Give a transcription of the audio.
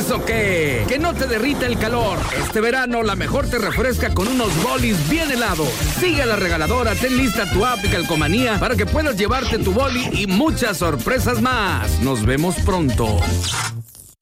¿Eso qué? Que no te derrita el calor. Este verano la mejor te refresca con unos bolis bien helados. Sigue a la regaladora, ten lista tu app de Calcomanía para que puedas llevarte tu boli y muchas sorpresas más. Nos vemos pronto.